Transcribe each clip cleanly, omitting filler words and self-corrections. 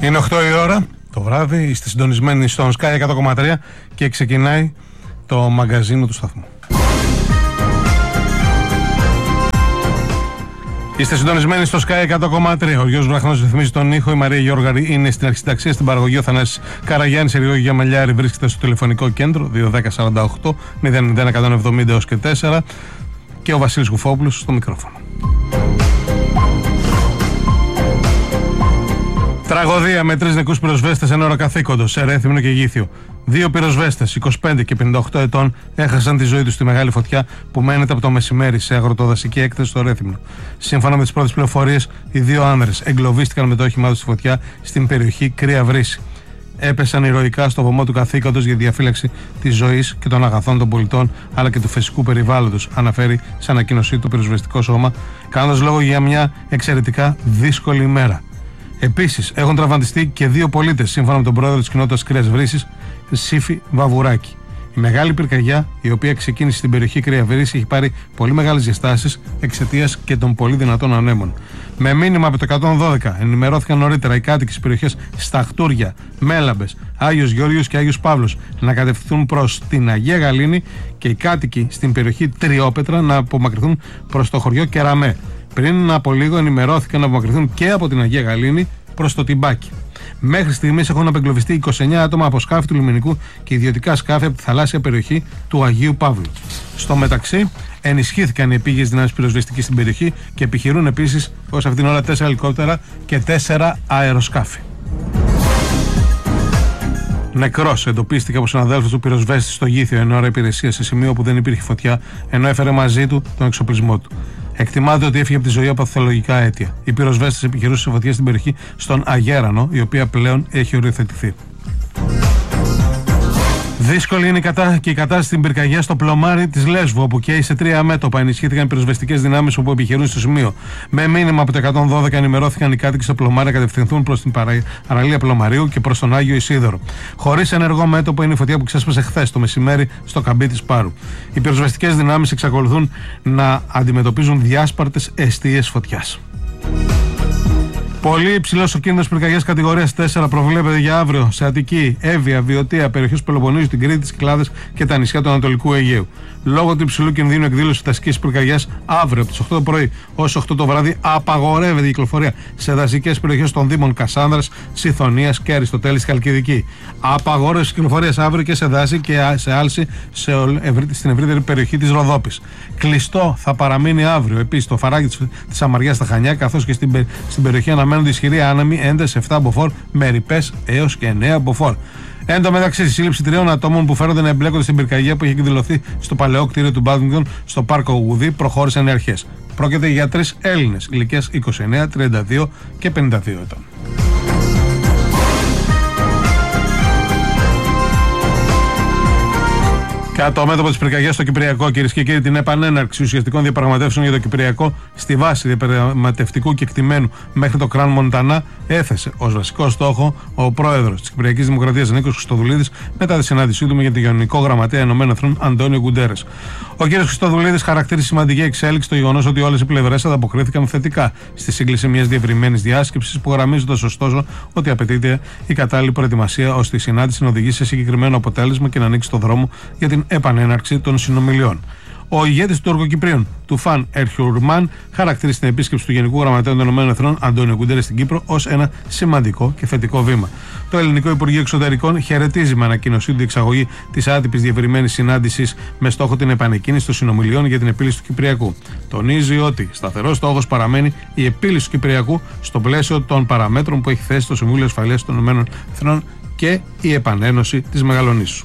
Είναι 8 η ώρα το βράδυ, είστε συντονισμένοι στον Sky 100,3 και ξεκινάει το μαγκαζίνο του σταθμού. Είστε συντονισμένοι στο Sky 100,3. Ο Γιώργος Βραχνός ρυθμίζει τον ήχο. Η Μαρία Γιώργαρη είναι στην αρχιταξία, στην παραγωγή. Ο Θανάσης Καραγιάννης, Ερηγό Γιαμαλιάρη βρίσκεται στο τηλεφωνικό κέντρο 2248 091 170 έως και 4. Και ο Βασίλης Κουφόπουλος στο μικρόφωνο. Τραγωδία με 3 νεκρούς πυροσβέστες εν ώρα καθήκοντος σε Ρέθυμνο και Γήθιο. 2 πυροσβέστες, 25 και 58 ετών, έχασαν τη ζωή τους στη μεγάλη φωτιά που μένεται από το μεσημέρι σε αγροτοδασική έκταση στο Ρέθυμνο. Σύμφωνα με τις πρώτες πληροφορίες, οι 2 άνδρες εγκλωβίστηκαν με το όχημά τους στη φωτιά στην περιοχή Κρύα Βρύση. Έπεσαν ηρωικά στο βωμό του καθήκοντος για διαφύλαξη της ζωής και των αγαθών των πολιτών αλλά και του φυσικού περιβάλλοντος, αναφέρει σε ανακοίνωσή του πυροσβεστικό σώμα, κάνοντας λόγο για μια εξαιρετικά δύσκολη ημέρα. Επίσης, έχουν τραυματιστεί και 2 πολίτες, σύμφωνα με τον πρόεδρο της κοινότητας Κρύας Βρύσης, Σύφη Βαβουράκη. Η μεγάλη πυρκαγιά, η οποία ξεκίνησε στην περιοχή Κρύα Βρύση, έχει πάρει πολύ μεγάλες διαστάσεις εξαιτίας και των πολύ δυνατών ανέμων. Με μήνυμα από το 112 ενημερώθηκαν νωρίτερα οι κάτοικοι στις περιοχές Σταχτούρια, Μέλαμπες, Άγιος Γεώργιος και Άγιος Παύλος να κατευθυνθούν προς την Αγία Γαλήνη και οι κάτοικοι στην περιοχή Τριόπετρα να απομακρυνθούν προς το χωριό Κεραμέ. Πριν από λίγο ενημερώθηκαν να απομακρυνθούν και από την Αγία Γαλήνη προς το Τιμπάκι. Μέχρι στιγμής έχουν απεγκλωβιστεί 29 άτομα από σκάφη του λιμενικού και ιδιωτικά σκάφη από τη θαλάσσια περιοχή του Αγίου Παύλου. Στο μεταξύ, ενισχύθηκαν οι επίγειες δυνάμεις πυροσβεστικής στην περιοχή και επιχειρούν επίσης ως αυτήν την ώρα 4 ελικόπτερα και 4 αεροσκάφη. Νεκρός εντοπίστηκε από συναδέλφους του πυροσβέστη στο Γήθιο εν ώρα υπηρεσία σε σημείο που δεν υπήρχε φωτιά, ενώ έφερε μαζί του τον εξοπλισμό του. Εκτιμάται ότι έφυγε από τη ζωή από παθολογικά αίτια. Οι πυροσβέστες επιχειρούσαν σε φωτιά στην περιοχή στον Αγέρανο, η οποία πλέον έχει οριοθετηθεί. Δύσκολη είναι και η κατάσταση στην πυρκαγιά στο πλωμάρι της Λέσβου, όπου καίει σε 3 μέτωπα. Ενισχύθηκαν οι πυροσβεστικές δυνάμεις όπου επιχειρούν στο σημείο. Με μήνυμα από το 112 ενημερώθηκαν οι κάτοικοι στο πλωμάρι να κατευθυνθούν προς την παραλία Πλωμαρίου και προς τον Άγιο Ισίδωρο. Χωρίς ενεργό μέτωπο είναι η φωτιά που ξέσπασε χθες το μεσημέρι στο καμπί της Πάρου. Οι πυροσβεστικές δυνάμεις εξακολουθούν να αντιμετωπίζουν διάσπαρτες εστίες φωτιάς. Πολύ υψηλός ο κίνδυνος πυρκαγιάς κατηγορίας 4 προβλέπεται για αύριο σε Αττική, Εύβοια, Βιωτία, περιοχές Πελοποννήσου, την Κρήτη, τις Κυκλάδες και τα νησιά του Ανατολικού Αιγαίου. Λόγω του υψηλού κινδύνου εκδήλωση δασικής πυρκαγιάς αύριο από τις 8 το πρωί ως 8 το βράδυ απαγορεύεται η κυκλοφορία σε δασικές περιοχές των Δήμων Κασάνδρας, Σιθωνίας και Αριστοτέλης Χαλκιδική. Απαγόρευση κυκλοφορίας αύριο και σε δάση και σε άλση στην ευρύτερη περιοχή της Ροδόπης. Κλειστό θα παραμείνει αύριο επίσης το φαράγγι της Σαμαριάς στα Χανιά, καθώς και στην περιοχή αναμένονται ισχυροί άνεμοι ένταση 7 μποφόρ με ρηπές έως και 9 μποφόρ. Εν τω μεταξύ, η σύλληψη 3 ατόμων που φέρονται να εμπλέκονται στην πυρκαγιά που έχει εκδηλωθεί στο παλαιό κτίριο του Μπάδμιντον στο πάρκο Γουδί προχώρησαν οι αρχές. Πρόκειται για 3 Έλληνες ηλικίας 29, 32 και 52 ετών. Κάτω μέτωπο της πυρκαγιάς στο Κυπριακό, κυρίες και κύριοι, την επανέναρξη ουσιαστικών διαπραγματεύσεων για το Κυπριακό στη βάση διαπραγματευτικού κεκτημένου μέχρι το Κραν Μοντανά έθεσε ως βασικό στόχο ο πρόεδρος της Κυπριακής Δημοκρατίας Νίκος Χριστοδουλίδης μετά τη συνάντησή του με τον Γενικό Γραμματέα Ηνωμένων Εθνών Αντώνιο Γκουντέρες. Ο κ. Χριστοδουλίδης χαρακτήρισε σημαντική εξέλιξη το γεγονός ότι όλες οι πλευρές ανταποκρίθηκαν θετικά στη σύγκληση μιας διευρυμένης διάσκεψης που γραμμίζοντας ωστόσο ότι απαιτείται η κατάλληλη προετοιμασία ώστε η συνάντηση να οδηγήσει σε συγκεκριμένο αποτέλεσμα και να ανοίξει το δρόμο για την επανέναρξη των συνομιλιών. Ο ηγέτης του Τουρκοκυπρίων, του Φαν Ερχιουρμάν, χαρακτήρισε την επίσκεψη του Γενικού Γραμματέα των ΗΠΑ Αντώνιο Γκουντέρες στην Κύπρο ως ένα σημαντικό και θετικό βήμα. Το Ελληνικό Υπουργείο Εξωτερικών χαιρετίζει με ανακοίνωσή του διεξαγωγή της άτυπης διευρυμένης συνάντησης με στόχο την επανεκκίνηση των συνομιλιών για την επίλυση του Κυπριακού. Τονίζει ότι σταθερός στόχος παραμένει η επίλυση του Κυπριακού στο πλαίσιο των παραμέτρων που έχει θέσει το Συμβούλιο Ασφαλείας των ΗΠΑ και η επανένωση της Μεγαλονήσου.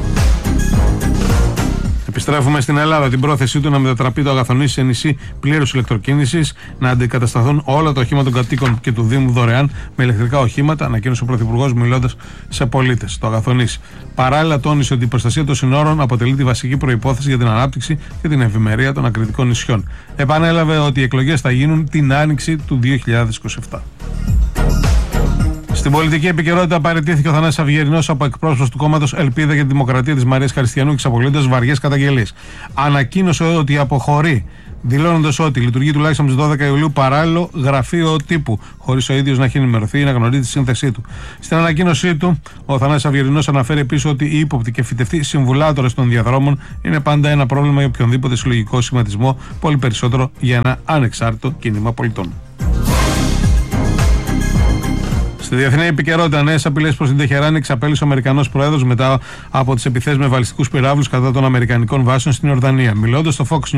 Επιστρέφουμε στην Ελλάδα. Την πρόθεσή του να μετατραπεί το Αγαθονήσι σε νησί πλήρους ηλεκτροκίνησης, να αντικατασταθούν όλα τα οχήματα των κατοίκων και του Δήμου δωρεάν με ηλεκτρικά οχήματα, ανακοίνωσε ο Πρωθυπουργός μιλώντας σε πολίτες. Το Αγαθονήσι. Παράλληλα, τόνισε ότι η προστασία των συνόρων αποτελεί τη βασική προϋπόθεση για την ανάπτυξη και την ευημερία των ακριτικών νησιών. Επανέλαβε ότι οι εκλογές θα γίνουν την άνοιξη του 2027. Στην πολιτική επικαιρότητα παραιτήθηκε ο Θανάσης Αυγερινός από εκπρόσωπος του κόμματος Ελπίδα για τη Δημοκρατία της Μαρίας Χαριστιανού και εξαπολύοντας βαριές καταγγελίες. Ανακοίνωσε ότι αποχωρεί, δηλώνοντας ότι λειτουργεί τουλάχιστον στις 12 Ιουλίου παράλληλο γραφείο τύπου, χωρίς ο ίδιος να έχει ενημερωθεί ή να γνωρίζει τη σύνθεσή του. Στην ανακοίνωσή του, ο Θανάσης Αυγερινός αναφέρει επίσης ότι οι ύποπτοι και φυτευτοί συμβουλάτορες των διαδρόμων είναι πάντα ένα πρόβλημα για οποιονδήποτε συλλογικό σχηματισμό, πολύ περισσότερο για ένα ανεξάρτητο κίνημα πολιτών. Στη διεθνή επικαιρότητα, νέες απειλές προς την Τεχεράνη εξαπέλυσε ο Αμερικανός Πρόεδρος μετά από τις επιθέσεις με βαλιστικούς πυράβλους κατά των Αμερικανικών βάσεων στην Ιορδανία. Μιλώντας στο Fox